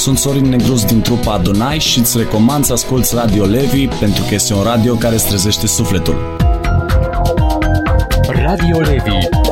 Sunt Sorin Negruz din trupa Adonai și îți recomand să asculți Radio Levi pentru că este un radio care îți trezește sufletul. Radio Levi,